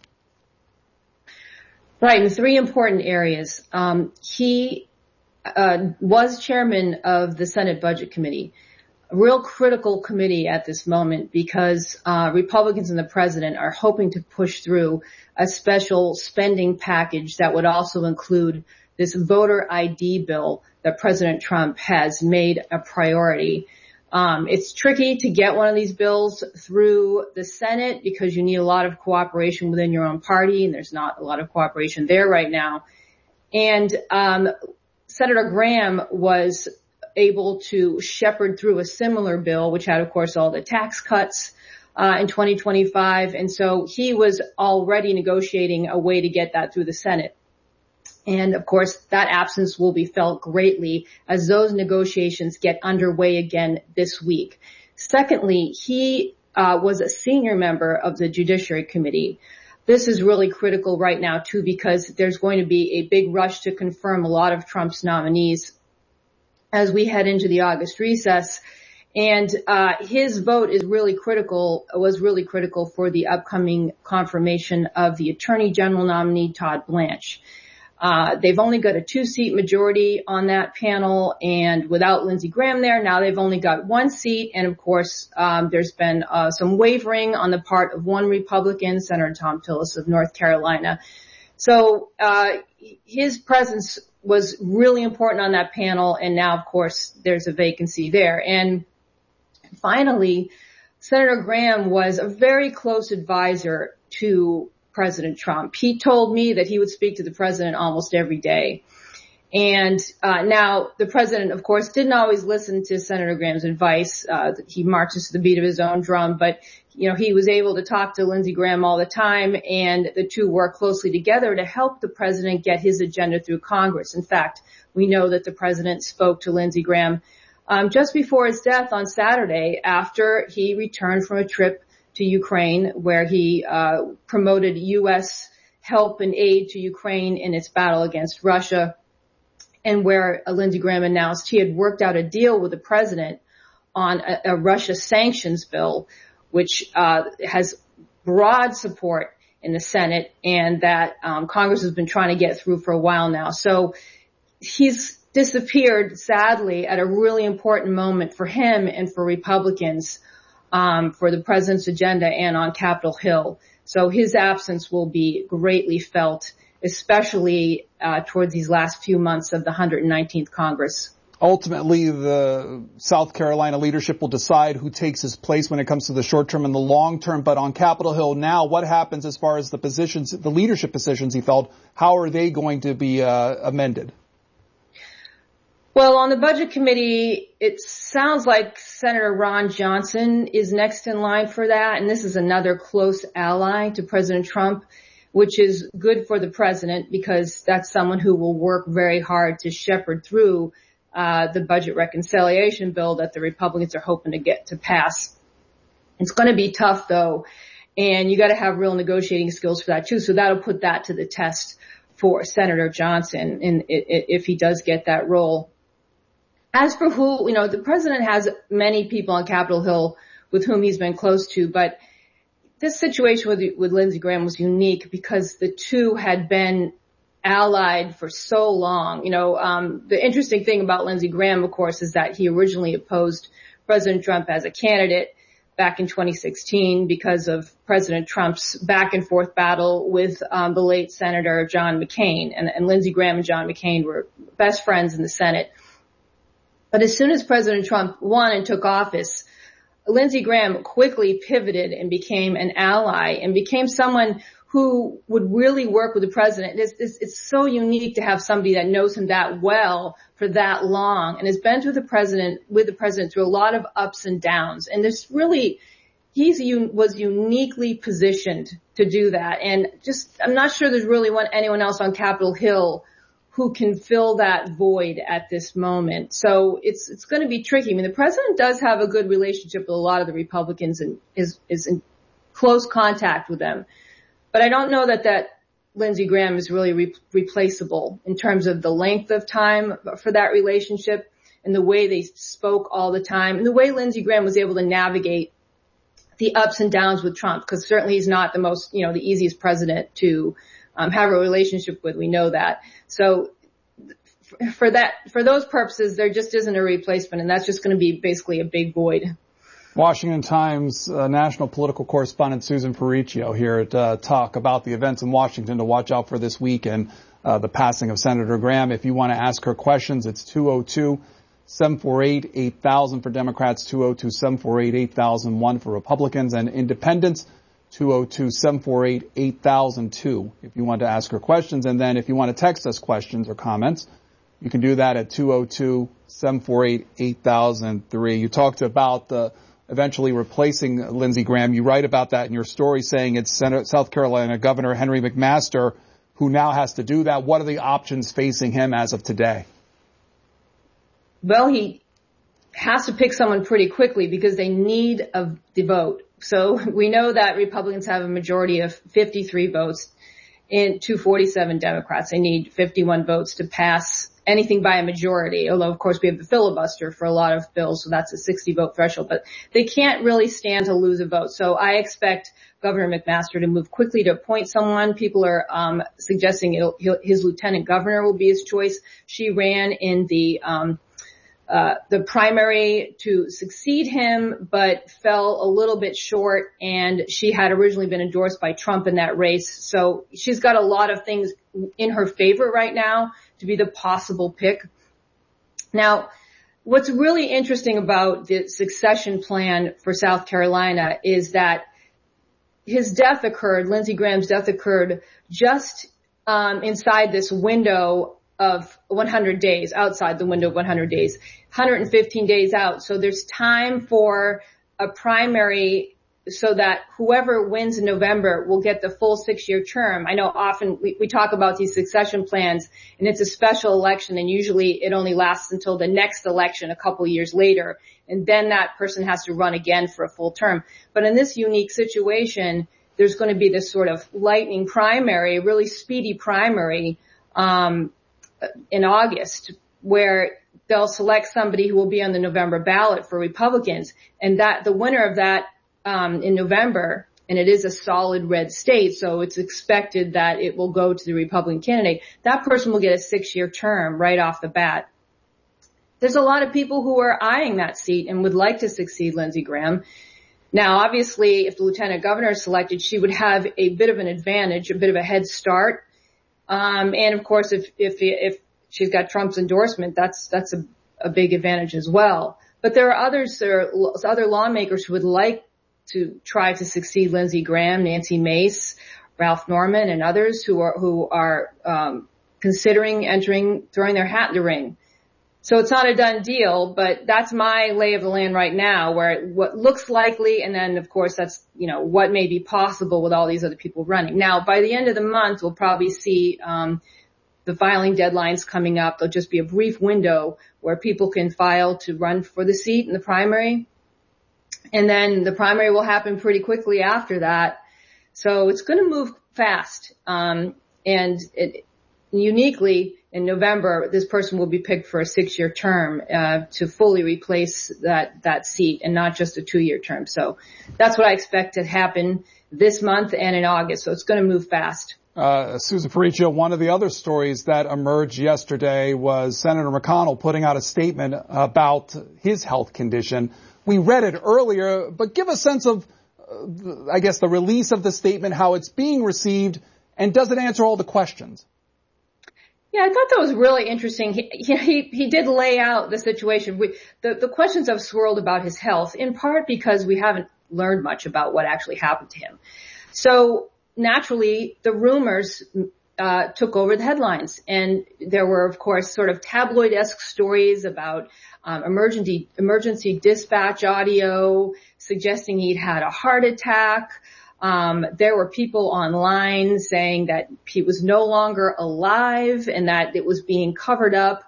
Right, in three important areas. Um, he uh, was chairman of the Senate Budget Committee, a real critical committee at this moment because uh, Republicans and the president are hoping to push through a special spending package that would also include this voter I D bill that President Trump has made a priority. Um, it's tricky to get one of these bills through the Senate because you need a lot of cooperation within your own party, and there's not a lot of cooperation there right now. And um, Senator Graham was able to shepherd through a similar bill, which had, of course, all the tax cuts uh, in twenty twenty-five. And so he was already negotiating a way to get that through the Senate. And, of course, that absence will be felt greatly as those negotiations get underway again this week. Secondly, he uh, was a senior member of the Judiciary Committee. this is really critical right now, too, because there's going to be a big rush to confirm a lot of Trump's nominees as we head into the August recess. And uh his vote is really critical, was really critical for the upcoming confirmation of the Attorney General nominee, Todd Blanche. Uh they've only got a two-seat majority on that panel, and without Lindsey Graham there, now they've only got one seat. And of course, um there's been uh some wavering on the part of one Republican, Senator Thom Tillis of North Carolina. So uh his presence was really important on that panel, and now, of course, there's a vacancy there. And finally, Senator Graham was a very close advisor to President Trump. He told me that he would speak to the president almost every day. And uh now, the president, of course, didn't always listen to Senator Graham's advice. Uh he marches to the beat of his own drum, but, you know, he was able to talk to Lindsey Graham all the time, and the two work closely together to help the president get his agenda through Congress. In fact, we know that the president spoke to Lindsey Graham um just before his death on Saturday, after he returned from a trip to Ukraine, where he uh promoted U S help and aid to Ukraine in its battle against Russia, and where uh, Lindsey Graham announced he had worked out a deal with the president on a, a Russia sanctions bill, which uh has broad support in the Senate, and that um Congress has been trying to get through for a while now. So he's disappeared, sadly, at a really important moment for him and for Republicans, um for the president's agenda and on Capitol Hill. So his absence will be greatly felt, especially uh towards these last few months of the one hundred nineteenth Congress. Ultimately, the South Carolina leadership will decide who takes his place when it comes to the short term and the long term. But on Capitol Hill now, what happens as far as the positions, the leadership positions he felt, how are they going to be uh, amended? Well, on the Budget Committee, it sounds like Senator Ron Johnson is next in line for that, and this is another close ally to President Trump, which is good for the president because that's someone who will work very hard to shepherd through uh the budget reconciliation bill that the Republicans are hoping to get to pass. It's going to be tough, though, and you got to have real negotiating skills for that, too, so that'll put that to the test for Senator Johnson in, if he does get that role. As for who, you know, the president has many people on Capitol Hill with whom he's been close to, but this situation with, with Lindsey Graham was unique because the two had been allied for so long. You know, um, the interesting thing about Lindsey Graham, of course, is that he originally opposed President Trump as a candidate back in twenty sixteen because of President Trump's back and forth battle with um, the late Senator John McCain. And, and Lindsey Graham and John McCain were best friends in the Senate. But as soon as President Trump won and took office, Lindsey Graham quickly pivoted and became an ally and became someone who would really work with the president. It's, it's, it's so unique to have somebody that knows him that well for that long and has been with the president, with the president through a lot of ups and downs. And there's really, he's was uniquely positioned to do that. And just, I'm not sure there's really one, anyone else on Capitol Hill who can fill that void at this moment. So it's, it's going to be tricky. I mean, the president does have a good relationship with a lot of the Republicans and is, is in close contact with them. But I don't know that that Lindsey Graham is really re- replaceable in terms of the length of time for that relationship and the way they spoke all the time and the way Lindsey Graham was able to navigate the ups and downs with Trump, because certainly he's not the most, you know, the easiest president to um, have a relationship with. We know that. So for that, for those purposes, there just isn't a replacement, and that's just going to be basically a big void. Washington Times uh, national political correspondent Susan Ferricchio here to uh, talk about the events in Washington to watch out for this week and uh, the passing of Senator Graham. If you want to ask her questions, it's two oh two, seven four eight, eight thousand for Democrats, two oh two, seven four eight, eight thousand one for Republicans, and Independents, two oh two, seven four eight, eight thousand two if you want to ask her questions. And then if you want to text us questions or comments, you can do that at two oh two, seven four eight, eight thousand three. You talked about the eventually replacing Lindsey Graham. You write about that in your story, saying it's Senate, South Carolina Governor Henry McMaster who now has to do that. What are the options facing him as of today? Well, he has to pick someone pretty quickly because they need a, the vote. So we know that Republicans have a majority of fifty-three votes in two forty-seven Democrats. They need fifty-one votes to pass anything by a majority, although of course we have the filibuster for a lot of bills, so that's a sixty vote threshold, but they can't really stand to lose a vote. So I expect Governor McMaster to move quickly to appoint someone. People are um suggesting it'll, he'll, his lieutenant governor will be his choice. She ran in the um uh the primary to succeed him, but fell a little bit short, and she had originally been endorsed by Trump in that race. So she's got a lot of things in her favor right now to be the possible pick. Now, what's really interesting about the succession plan for South Carolina is that his death occurred, Lindsey Graham's death occurred just um inside this window of one hundred days, outside the window of one hundred days, one hundred fifteen days out. So there's time for a primary so that whoever wins in November will get the full six-year term. I know often we, we talk about these succession plans, and it's a special election, and usually it only lasts until the next election a couple years later, and then that person has to run again for a full term. But in this unique situation, there's going to be this sort of lightning primary, really speedy primary um in August, where they'll select somebody who will be on the November ballot for Republicans, and that the winner of that um in November, and it is a solid red state, so it's expected that it will go to the Republican candidate. That person will get a six-year term right off the bat. There's a lot of people who are eyeing that seat and would like to succeed Lindsey Graham. Now, obviously, if the lieutenant governor is selected, she would have a bit of an advantage, a bit of a head start. Um, and of course, if, if, if she's got Trump's endorsement, that's, that's a, a big advantage as well. But there are others, there are other lawmakers who would like to try to succeed Lindsey Graham, Nancy Mace, Ralph Norman, and others who are, who are, um, considering entering, throwing their hat in the ring. So it's not a done deal, but that's my lay of the land right now, where what looks likely, and then of course that's, you know, what may be possible with all these other people running. Now, by the end of the month, we'll probably see um the filing deadlines coming up. There'll just be a brief window where people can file to run for the seat in the primary. And then the primary will happen pretty quickly after that. So it's going to move fast. Um and it, uniquely, in November, this person will be picked for a six-year term uh to fully replace that that seat, and not just a two-year term. So that's what I expect to happen this month and in August. So it's going to move fast. Uh, Susan Paricchio, one of the other stories that emerged yesterday was Senator McConnell putting out a statement about his health condition. We read it earlier, but give a sense of, uh, I guess, the release of the statement, how it's being received, and does it answer all the questions? Yeah, I thought that was really interesting. He, he, he did lay out the situation. We, the, the questions have swirled about his health, in part because we haven't learned much about what actually happened to him. So naturally, the rumors uh took over the headlines, and there were, of course, sort of tabloid-esque stories about um, emergency emergency dispatch audio suggesting he'd had a heart attack. Um, there were people online saying that he was no longer alive and that it was being covered up.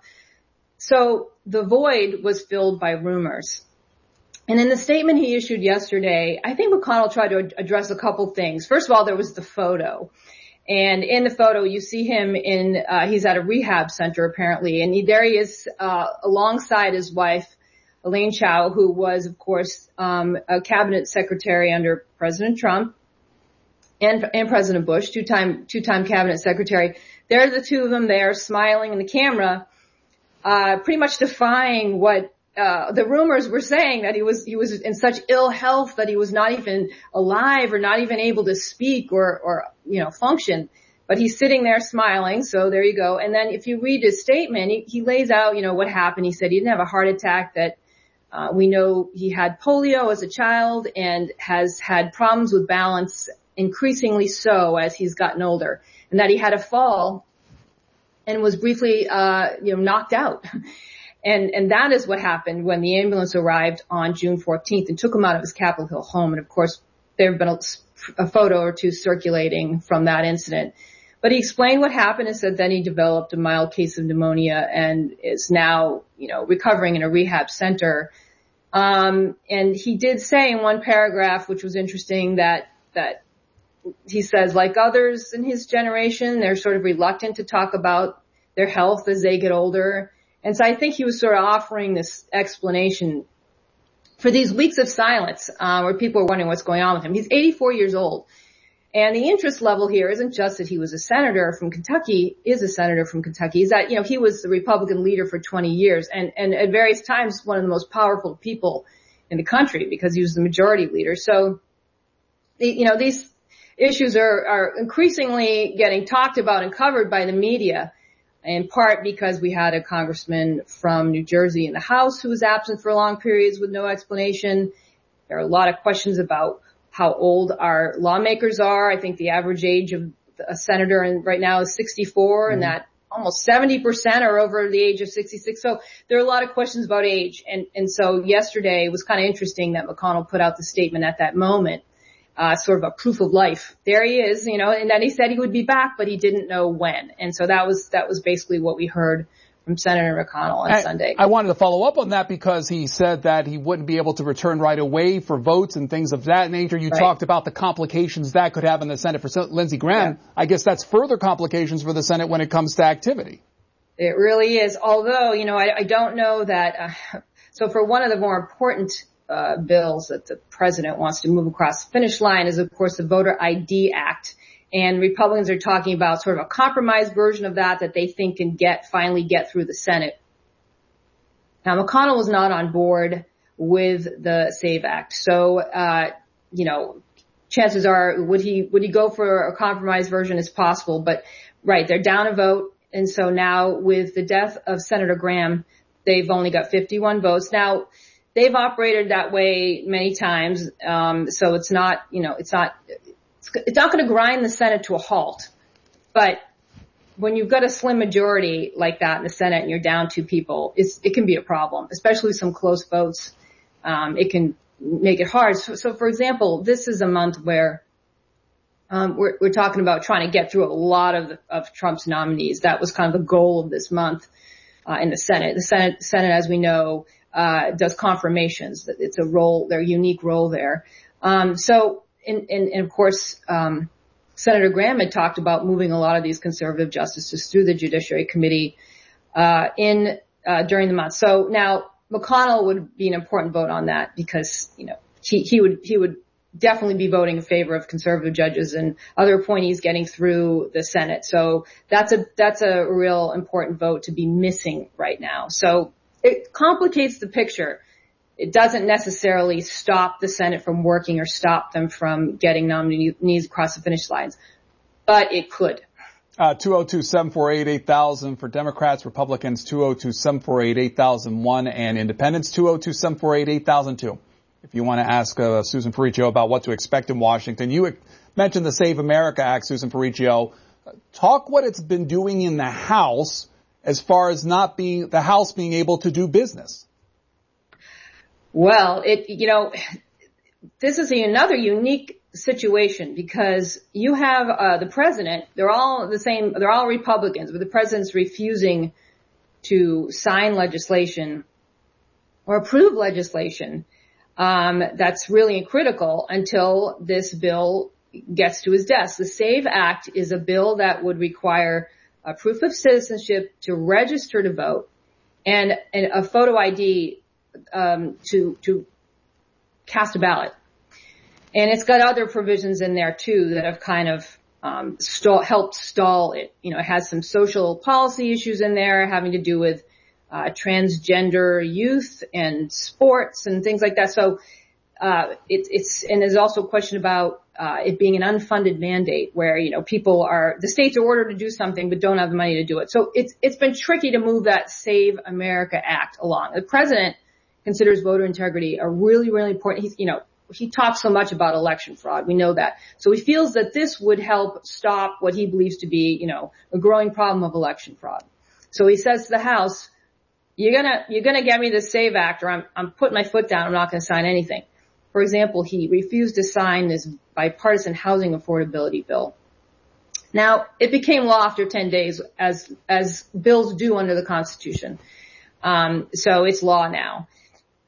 So the void was filled by rumors. And in the statement he issued yesterday, I think McConnell tried to address a couple things. First of all, there was the photo. And in the photo, you see him in, uh, he's at a rehab center apparently. And he, there he is, uh, alongside his wife, Elaine Chao, who was, of course, um, a cabinet secretary under President Trump. And, and President Bush, two-time, two-time cabinet secretary. There are the two of them there smiling in the camera, uh, pretty much defying what, uh, the rumors were saying, that he was, he was in such ill health that he was not even alive or not even able to speak or, or, you know, function. But he's sitting there smiling, so there you go. And then if you read his statement, he, he lays out, you know, what happened. He said he didn't have a heart attack, that, uh, we know he had polio as a child and has had problems with balance, increasingly so as he's gotten older, and that he had a fall and was briefly, uh, you know, knocked out. And, and that is what happened when the ambulance arrived on June fourteenth and took him out of his Capitol Hill home. And of course, there have been a, a photo or two circulating from that incident. But he explained what happened and said then he developed a mild case of pneumonia and is now, you know, recovering in a rehab center. Um, and he did say in one paragraph, which was interesting, that, that he says, like others in his generation, they're sort of reluctant to talk about their health as they get older. And so I think he was sort of offering this explanation for these weeks of silence, uh, where people are wondering what's going on with him. He's eighty-four years old. And the interest level here isn't just that he was a senator from Kentucky, is a senator from Kentucky, is that, you know, he was the Republican leader for twenty years and, and at various times one of the most powerful people in the country because he was the majority leader. So, the, you know, these issues are, are increasingly getting talked about and covered by the media, in part because we had a congressman from New Jersey in the House who was absent for long periods with no explanation. There are a lot of questions about how old our lawmakers are. I think the average age of a senator in, right now is sixty-four, mm-hmm. and that almost seventy percent are over the age of sixty-six. So there are a lot of questions about age. And, and so yesterday it was kind of interesting that McConnell put out the statement at that moment, uh, sort of a proof of life. There he is, you know, and then he said he would be back, but he didn't know when. And so that was, that was basically what we heard from Senator McConnell on I, Sunday. I wanted to follow up on that because he said that he wouldn't be able to return right away for votes and things of that nature. You right. talked about the complications that could have in the Senate for Lindsey Graham. Yeah. I guess that's further complications for the Senate when it comes to activity. It really is. Although, you know, I, I don't know that. Uh, so for one of the more important uh, bills that the president wants to move across the finish line is, of course, the Voter I D Act. And Republicans are talking about sort of a compromise version of that that they think can get, finally get through the Senate. Now, McConnell was not on board with the SAVE Act. So, uh, you know, chances are, would he, would he go for a compromise version? Is possible. But, right, they're down a vote. And so now with the death of Senator Graham, they've only got fifty-one votes. Now, they've operated that way many times. Um, so it's not, you know, it's not, it's not going to grind the Senate to a halt, but when you've got a slim majority like that in the Senate and you're down two people, it's, it can be a problem, especially some close votes. Um, it can make it hard. So, so, for example, this is a month where um, we're, we're talking about trying to get through a lot of of Trump's nominees. That was kind of the goal of this month uh, in the Senate. The Senate, Senate, as we know, uh, does confirmations. It's a role, their unique role there. Um, so. And, and, and of course, um, Senator Graham had talked about moving a lot of these conservative justices through the Judiciary Committee, uh, in, uh, during the month. So now McConnell would be an important vote on that because, you know, he, he would, he would definitely be voting in favor of conservative judges and other appointees getting through the Senate. So that's a, that's a real important vote to be missing right now. So it complicates the picture. It doesn't necessarily stop the Senate from working or stop them from getting nominees across the finish lines, but it could. Uh, two oh two, seven four eight, eight thousand for Democrats, Republicans, two oh two, seven four eight, eight thousand one, and Independents, two oh two, seven four eight, eight thousand two. If you want to ask uh, Susan Ferricchio about what to expect in Washington. You mentioned the Save America Act, Susan Ferricchio. Talk what it's been doing in the House as far as not being, the House being able to do business. Well, it, you know, this is another unique situation because you have, uh, the president, they're all the same, they're all Republicans, but the president's refusing to sign legislation or approve legislation, um, that's really critical until this bill gets to his desk. The SAVE Act is a bill that would require a proof of citizenship to register to vote and, and a photo I D Um, to, to cast a ballot. And it's got other provisions in there too that have kind of, um, stall, helped stall it. You know, it has some social policy issues in there having to do with, uh, transgender youth and sports and things like that. So, uh, it's, it's, and there's also a question about, uh, it being an unfunded mandate where, you know, people are, the states are ordered to do something but don't have the money to do it. So it's, it's been tricky to move that Save America Act along. The president considers voter integrity a really, really important. He's, you know, he talks so much about election fraud. We know that. So he feels that this would help stop what he believes to be, you know, a growing problem of election fraud. So he says to the House, you're gonna, you're gonna get me the SAVE Act or I'm, I'm putting my foot down. I'm not gonna sign anything. For example, he refused to sign this bipartisan housing affordability bill. Now, it became law after ten days as, as bills do under the Constitution. Um, so it's law now.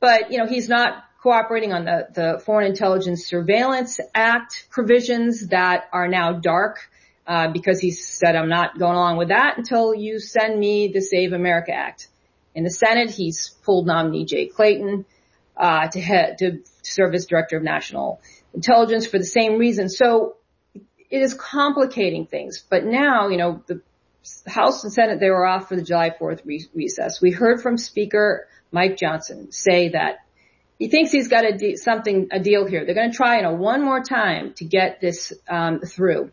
but, you know, he's not cooperating on the, the Foreign Intelligence Surveillance Act provisions that are now dark, uh, because he said, I'm not going along with that until you send me the Save America Act. In the Senate, he's pulled nominee Jay Clayton, uh, to head, to serve as Director of National Intelligence for the same reason. So it is complicating things. But now, you know, the House and Senate, they were off for the July fourth re- recess. We heard from Speaker Mike Johnson say that he thinks he's got a de- something, a deal here. They're going to try, you know, one more time to get this um, through.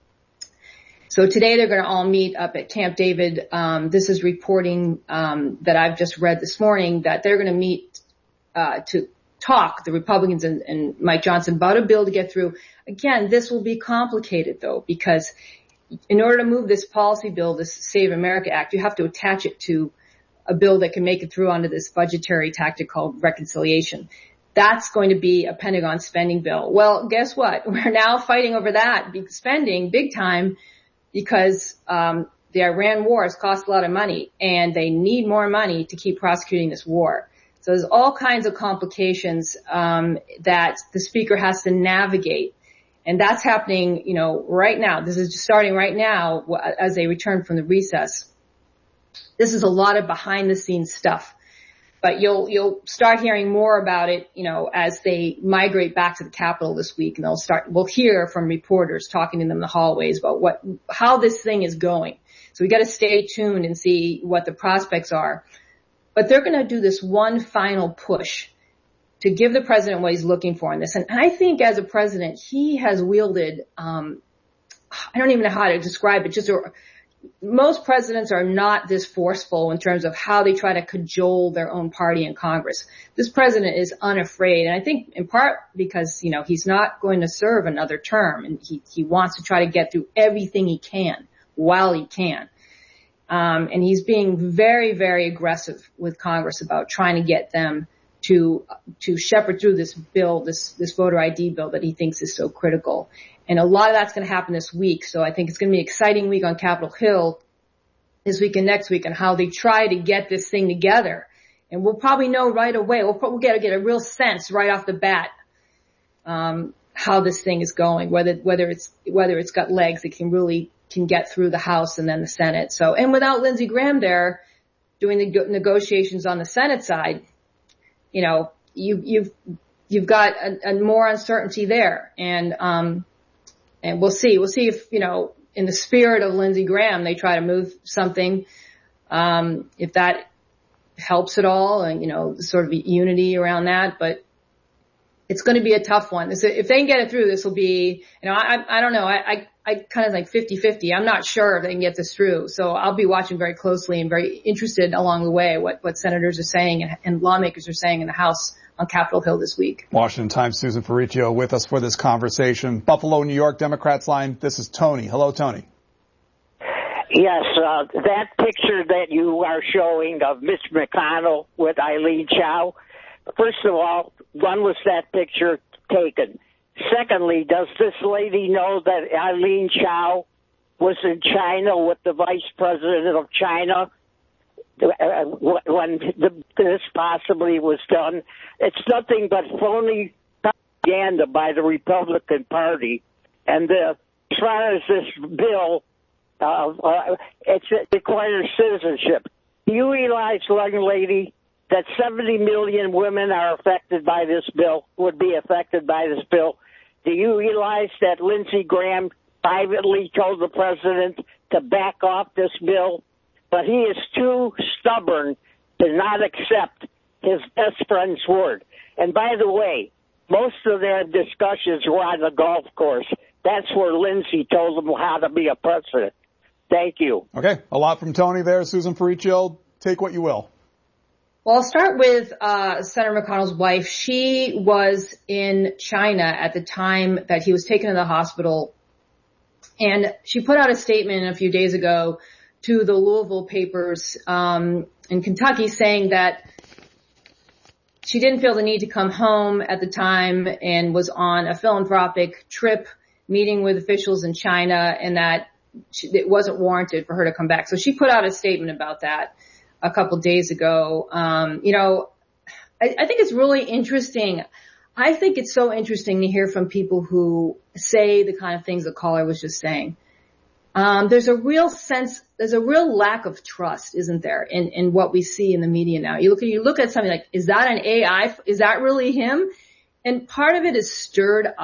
So today they're going to all meet up at Camp David. Um, this is reporting um, that I've just read this morning that they're going to meet uh, to talk, the Republicans and, and Mike Johnson, about a bill to get through. Again, this will be complicated, though, because in order to move this policy bill, this Save America Act, you have to attach it to a bill that can make it through onto this budgetary tactic called reconciliation. That's going to be a Pentagon spending bill. Well, guess what? We're now fighting over that spending big time because um the Iran war has cost a lot of money, and they need more money to keep prosecuting this war. So there's all kinds of complications um that the Speaker has to navigate. And that's happening, you know, right now. This is just starting right now as they return from the recess. This is a lot of behind-the-scenes stuff. But you'll you'll start hearing more about it, you know, as they migrate back to the Capitol this week, and they'll start. We'll hear from reporters talking to them in the hallways about what how this thing is going. So we got to stay tuned and see what the prospects are. But they're going to do this one final push to give the president what he's looking for in this. And I think as a president, he has wielded. Um, I don't even know how to describe it. Just a, most presidents are not this forceful in terms of how they try to cajole their own party in Congress. This president is unafraid, and I think in part because, you know, he's not going to serve another term, and he, he wants to try to get through everything he can while he can. Um, and he's being very, very aggressive with Congress about trying to get them to to shepherd through this bill, this this voter I D bill that he thinks is so critical. And a lot of that's going to happen this week. So I think it's going to be an exciting week on Capitol Hill this week and next week on how they try to get this thing together. And we'll probably know right away. We'll probably get, get a real sense right off the bat um, how this thing is going, whether whether it's whether it's got legs that can really can get through the House and then the Senate. So, and without Lindsey Graham there doing the negotiations on the Senate side, you know, you, you've you've got a, a more uncertainty there, and um, and we'll see. We'll see if, you know, in the spirit of Lindsey Graham, they try to move something. Um, if that helps at all, and, you know, sort of unity around that, but it's going to be a tough one. This, if they can get it through, this will be, you know, I, I don't know. I, I, I kind of like fifty-fifty. I'm not sure if they can get this through. So I'll be watching very closely and very interested along the way what, what senators are saying and, and lawmakers are saying in the House on Capitol Hill this week. Washington Times' Susan Ferricchio with us for this conversation. Buffalo, New York, Democrats line. This is Tony. Hello, Tony. Yes, uh, that picture that you are showing of Mitch McConnell with Eileen Chao, first of all, when was that picture taken? Secondly, does this lady know that Eileen Chao was in China with the vice president of China when this possibly was done? It's nothing but phony propaganda by the Republican Party. And uh, as far as this bill, uh, uh, it's, it requires citizenship. Do you realize, young lady, that seventy million women are affected by this bill, would be affected by this bill? Do you realize that Lindsey Graham privately told the president to back off this bill? But he is too stubborn to not accept his best friend's word. And by the way, most of their discussions were on the golf course. That's where Lindsey told them how to be a president. Thank you. Okay, a lot from Tony there. Susan Ferricchio, take what you will. Well, I'll start with uh Senator McConnell's wife. She was in China at the time that he was taken to the hospital, and she put out a statement a few days ago to the Louisville papers um in Kentucky saying that she didn't feel the need to come home at the time and was on a philanthropic trip meeting with officials in China, and that she, it wasn't warranted for her to come back. So she put out a statement about that a couple days ago. Um, you know, I, I think it's really interesting. I think it's so interesting to hear from people who say the kind of things the caller was just saying. Um, there's a real sense, there's a real lack of trust, isn't there, in, in what we see in the media now. You look at, you look at something like, is that an A I? Is that really him? And part of it is stirred